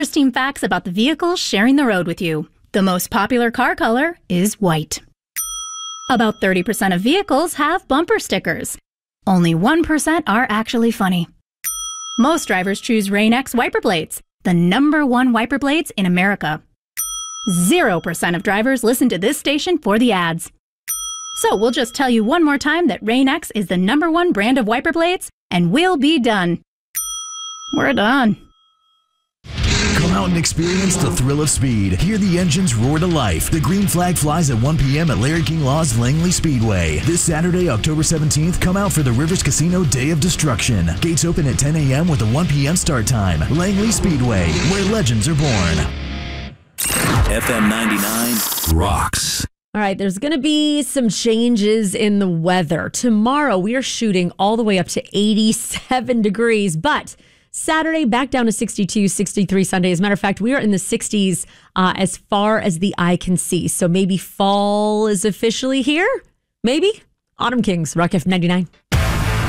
Interesting facts about the vehicles sharing the road with you. The most popular car color is white. About 30% of vehicles have bumper stickers. Only 1% are actually funny. Most drivers choose Rain-X wiper blades, the #1 wiper blades in America. 0% of drivers listen to this station for the ads. So we'll just tell you one more time that Rain-X is the #1 brand of wiper blades, and we'll be done. We're done. Come out and experience the thrill of speed. Hear the engines roar to life. The green flag flies at 1 p.m. at Larry King Law's Langley Speedway. This Saturday, October 17th, come out for the Rivers Casino Day of Destruction. Gates open at 10 a.m. with a 1 p.m. start time. Langley Speedway, where legends are born. FM 99 rocks. All right, there's going to be some changes in the weather. Tomorrow, we are shooting all the way up to 87 degrees, but Saturday, back down to 62, 63 Sunday. As a matter of fact, we are in the 60s as far as the eye can see. So maybe fall is officially here? Maybe? Autumn Kings, Rock FM 99.